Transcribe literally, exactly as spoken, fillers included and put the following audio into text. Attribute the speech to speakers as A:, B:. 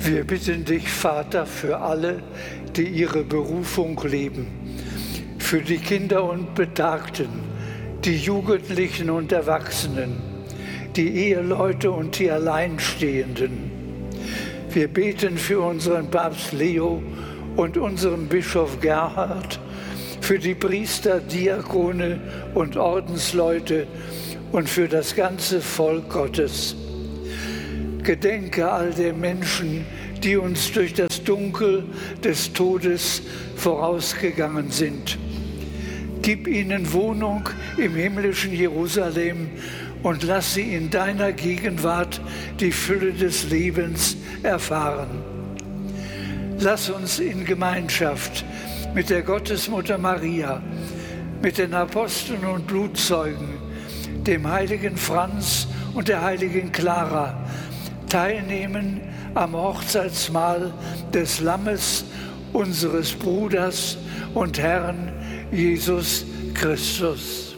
A: Wir bitten dich, Vater, für alle, die ihre Berufung leben, für die Kinder und Betagten, die Jugendlichen und Erwachsenen, die Eheleute und die Alleinstehenden. Wir beten für unseren Papst Leo und unseren Bischof Gerhard, für die Priester, Diakone und Ordensleute und für das ganze Volk Gottes. Gedenke all der Menschen, die uns durch das Dunkel des Todes vorausgegangen sind. Gib ihnen Wohnung im himmlischen Jerusalem und lass sie in deiner Gegenwart die Fülle des Lebens erfahren. Lass uns in Gemeinschaft mit der Gottesmutter Maria, mit den Aposteln und Blutzeugen, dem heiligen Franz und der heiligen Clara teilnehmen am Hochzeitsmahl des Lammes, unseres Bruders und Herrn Jesus Christus.